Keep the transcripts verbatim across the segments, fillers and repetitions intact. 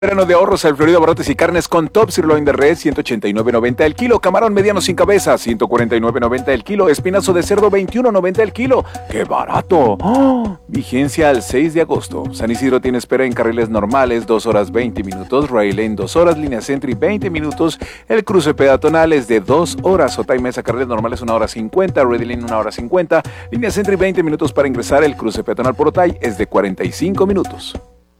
Verano de ahorros al Florida Barrotes y Carnes con top sirloin de res, ciento ochenta y nueve noventa el kilo. Camarón mediano sin cabeza, ciento cuarenta y nueve noventa el kilo. Espinazo de cerdo, veintiuno noventa el kilo. ¡Qué barato! ¡Oh! Vigencia al seis de agosto. San Isidro tiene espera en carriles normales, dos horas veinte minutos. Rail Lane, dos horas. Línea Sentry, veinte minutos. El cruce peatonal es de dos horas. Otay Mesa, carriles normales, una hora cincuenta. Ready Lane, una hora cincuenta. Línea Sentry, veinte minutos para ingresar. El cruce peatonal por Otay es de cuarenta y cinco minutos.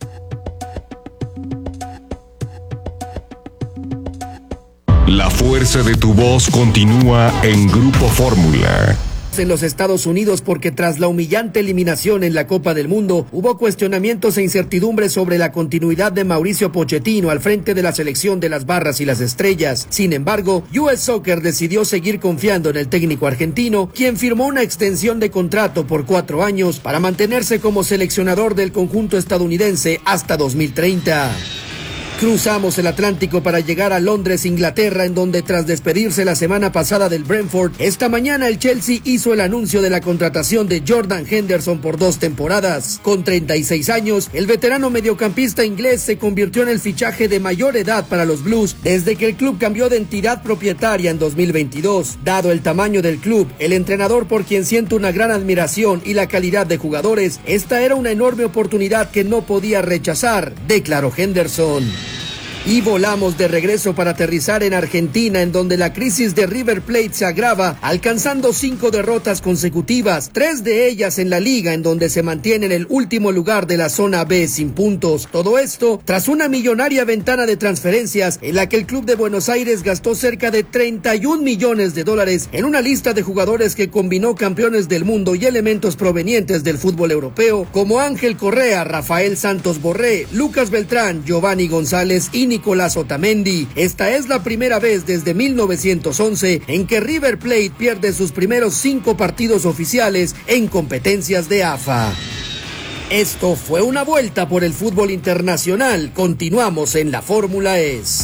La fuerza de tu voz continúa en Grupo Fórmula. En los Estados Unidos, porque tras la humillante eliminación en la Copa del Mundo, hubo cuestionamientos e incertidumbres sobre la continuidad de Mauricio Pochettino al frente de la selección de las barras y las estrellas. Sin embargo, U S Soccer decidió seguir confiando en el técnico argentino, quien firmó una extensión de contrato por cuatro años para mantenerse como seleccionador del conjunto estadounidense hasta dos mil treinta. Cruzamos el Atlántico para llegar a Londres, Inglaterra, en donde tras despedirse la semana pasada del Brentford, esta mañana el Chelsea hizo el anuncio de la contratación de Jordan Henderson por dos temporadas. Con treinta y seis años, el veterano mediocampista inglés se convirtió en el fichaje de mayor edad para los Blues desde que el club cambió de entidad propietaria en dos mil veintidós. Dado el tamaño del club, el entrenador por quien siento una gran admiración y la calidad de jugadores, esta era una enorme oportunidad que no podía rechazar, declaró Henderson. Y volamos de regreso para aterrizar en Argentina, en donde la crisis de River Plate se agrava, alcanzando cinco derrotas consecutivas, tres de ellas en la liga, en donde se mantiene en el último lugar de la zona B sin puntos. Todo esto tras una millonaria ventana de transferencias en la que el club de Buenos Aires gastó cerca de treinta y un millones de dólares en una lista de jugadores que combinó campeones del mundo y elementos provenientes del fútbol europeo, como Ángel Correa, Rafael Santos Borré, Lucas Beltrán, Giovanni González y Nicolás Otamendi. Esta es la primera vez desde mil novecientos once en que River Plate pierde sus primeros cinco partidos oficiales en competencias de A F A. Esto fue una vuelta por el fútbol internacional. Continuamos en la Fórmula E S.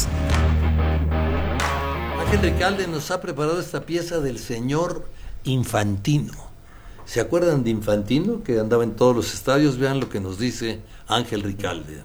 Ángel Ricalde nos ha preparado esta pieza del señor Infantino. ¿Se acuerdan de Infantino, que andaba en todos los estadios? Vean lo que nos dice Ángel Ricalde.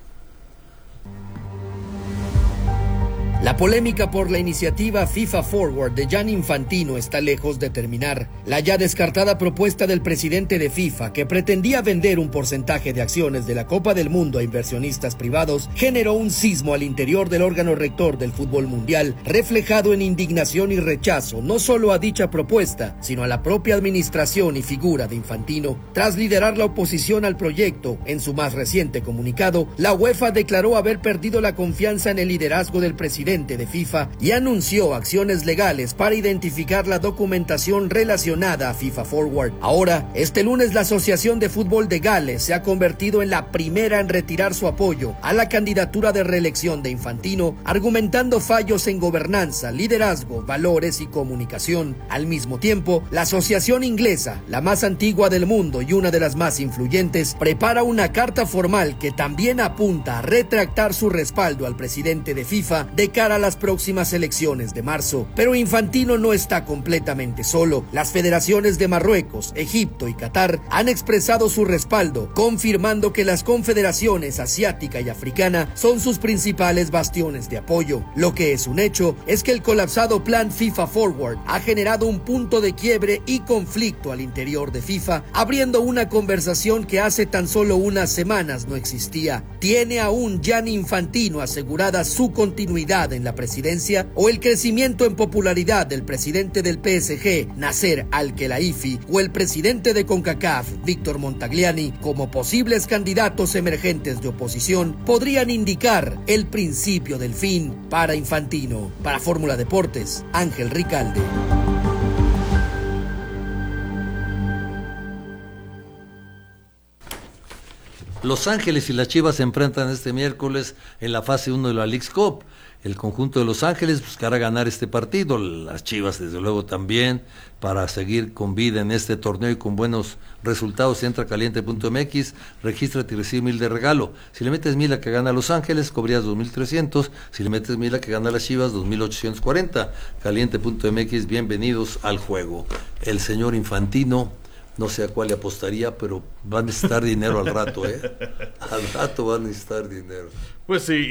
La polémica por la iniciativa FIFA Forward de Gianni Infantino está lejos de terminar. La ya descartada propuesta del presidente de FIFA, que pretendía vender un porcentaje de acciones de la Copa del Mundo a inversionistas privados, generó un sismo al interior del órgano rector del fútbol mundial, reflejado en indignación y rechazo no solo a dicha propuesta, sino a la propia administración y figura de Infantino. Tras liderar la oposición al proyecto, en su más reciente comunicado, la UEFA declaró haber perdido la confianza en el liderazgo del presidente de FIFA y anunció acciones legales para identificar la documentación relacionada a FIFA Forward. Ahora, este lunes, la Asociación de Fútbol de Gales se ha convertido en la primera en retirar su apoyo a la candidatura de reelección de Infantino, argumentando fallos en gobernanza, liderazgo, valores y comunicación. Al mismo tiempo, la Asociación Inglesa, la más antigua del mundo y una de las más influyentes, prepara una carta formal que también apunta a retractar su respaldo al presidente de FIFA de cara a las próximas elecciones de marzo. Pero Infantino no está completamente solo. Las federaciones de Marruecos, Egipto y Qatar han expresado su respaldo, confirmando que las confederaciones asiática y africana son sus principales bastiones de apoyo. Lo que es un hecho es que el colapsado plan FIFA Forward ha generado un punto de quiebre y conflicto al interior de FIFA, abriendo una conversación que hace tan solo unas semanas no existía. ¿Tiene aún Gianni Infantino asegurada su continuidad en la presidencia, o el crecimiento en popularidad del presidente del P S G, Nasser Al-Khelaifi, o el presidente de CONCACAF, Víctor Montagliani, como posibles candidatos emergentes de oposición, podrían indicar el principio del fin para Infantino? Para Fórmula Deportes, Ángel Ricalde. Los Ángeles y las Chivas se enfrentan este miércoles en la fase uno de la Leagues Cup. El conjunto de Los Ángeles buscará ganar este partido, las Chivas desde luego también, para seguir con vida en este torneo y con buenos resultados. Entra a caliente punto m x, regístrate y recibe mil de regalo. Si le metes mil a que gana Los Ángeles, cobrías dos mil trescientos. Si le metes mil a que gana las Chivas, dos mil ochocientos cuarenta. caliente punto m x, bienvenidos al juego. El señor Infantino no sé a cuál le apostaría, pero van a necesitar dinero al rato, ¿eh? Al rato van a necesitar dinero. Pues sí.